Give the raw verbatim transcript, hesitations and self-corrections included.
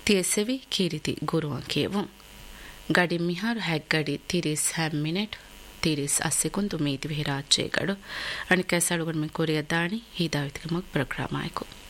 තියසෙවි කීරිති ගුරුවන් කියවුන්. ಗಡಿ ಮಿಹಾರು ಹೆಗ್ಗಡಿ ತಿರಿಸ್ ಹ್ಯಾಮ್ ಮಿನೆಟ್ ತಿರಿಸ್ ಅಸ್ಸೆಕುಂದು ಮೀತಿ ವಿಹಿರಾಜ್ಜೆ ಗಡು ಅಣಿಕೆ ಸಳುಗಣ ಮೆ ಕೊರಿಯ ದಾಣಿ ಹೀದಾವಿತಿಗೆ ಮಗ್ ಪ್ರೋಗ್ರಾಮ್ ಆಯ್ಕು